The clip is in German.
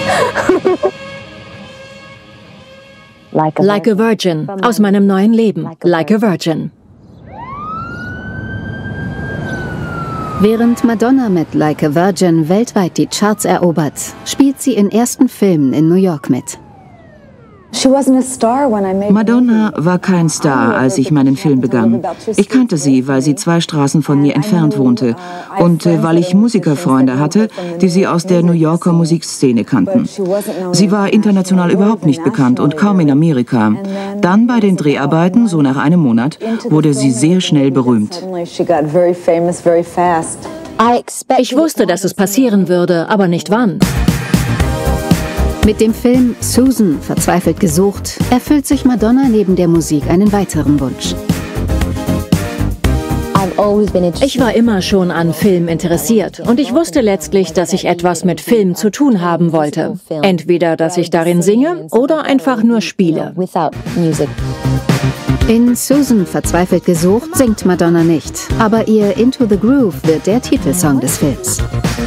Like a Virgin, aus meinem neuen Leben. Like a Virgin. Während Madonna mit Like a Virgin weltweit die Charts erobert, spielt sie in ersten Filmen in New York mit. Madonna war kein Star, als ich meinen Film begann. Ich kannte sie, weil sie 2 Straßen von mir entfernt wohnte und weil ich Musikerfreunde hatte, die sie aus der New Yorker Musikszene kannten. Sie war international überhaupt nicht bekannt und kaum in Amerika. Dann bei den Dreharbeiten, so nach einem Monat, wurde sie sehr schnell berühmt. Ich wusste, dass es passieren würde, aber nicht wann. Mit dem Film Susan, verzweifelt gesucht, erfüllt sich Madonna neben der Musik einen weiteren Wunsch. Ich war immer schon an Film interessiert und ich wusste letztlich, dass ich etwas mit Film zu tun haben wollte. Entweder, dass ich darin singe oder einfach nur spiele. In Susan, verzweifelt gesucht, singt Madonna nicht, aber ihr Into the Groove wird der Titelsong des Films.